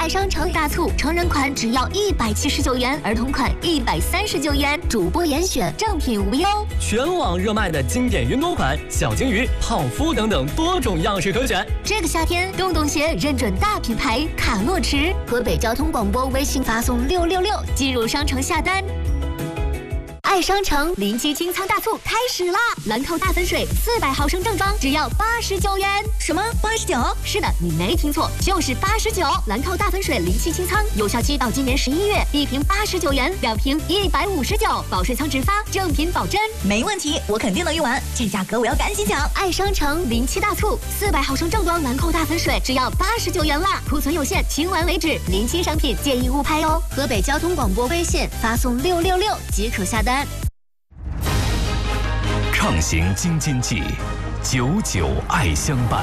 爱商城大促，成人款只要179元，儿童款139元，主播严选，正品无忧。 全网热卖的经典云朵款、小金鱼、泡芙等等多种样式可选。 这个夏天，洞洞鞋认准大品牌卡洛驰，河北交通广播微信发送666进入商城下单。爱商城临期清仓大促开始啦！兰蔻大粉水400毫升正装只要89元。 什么89？ 是的，你没听错，就是89。兰蔻大粉水临期清仓，有效期到今年11月，1瓶89元，2瓶159，保税仓直发，正品保真。 没问题，我肯定能用完，这价格我要赶紧抢！ 爱商城临期大促，400毫升正装兰蔻大粉水只要89元啦，库存有限，清完为止。临期商品建议勿拍哦。河北交通广播微信发送666即可下单。 畅行京津冀，久久爱相伴。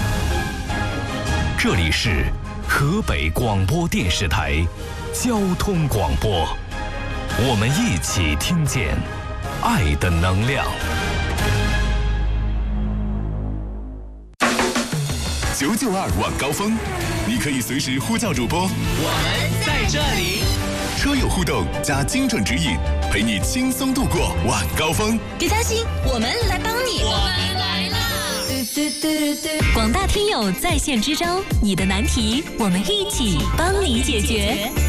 这里是河北广播电视台交通广播，我们一起听见爱的能量。 992晚高峰，你可以随时呼叫主播， 我们在这里。 车友互动加精准指引，陪你轻松度过晚高峰。 别担心，我们来帮你。 我们来啦！ 广大听友在线支招，你的难题我们一起帮你解决。